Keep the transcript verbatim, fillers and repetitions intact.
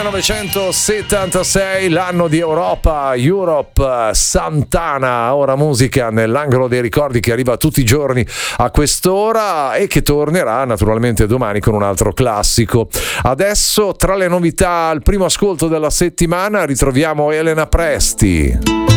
millenovecentosettantasei, l'anno di Europa, Europe, Santana, ora musica nell'angolo dei ricordi che arriva tutti i giorni a quest'ora e che tornerà naturalmente domani con un altro classico. Adesso tra le novità al primo ascolto della settimana ritroviamo Elena Presti.